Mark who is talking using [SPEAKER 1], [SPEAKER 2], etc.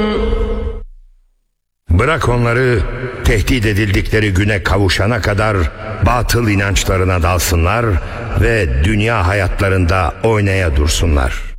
[SPEAKER 1] Bırak onları tehdit edildikleri güne kavuşana kadar batıl inançlarına dalsınlar ve dünya hayatlarında oynaya dursunlar.